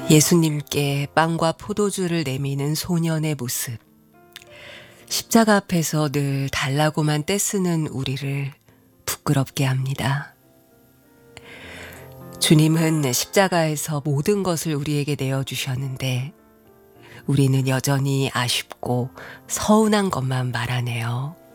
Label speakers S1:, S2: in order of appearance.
S1: 예수님께 빵과 포도주를 내미는 소년의 모습. 십자가 앞에서 늘 달라고만 떼쓰는 우리를 부끄럽게 합니다. 주님은 십자가에서 모든 것을 우리에게 내어주셨는데 우리는 여전히 아쉽고 서운한 것만 말하네요.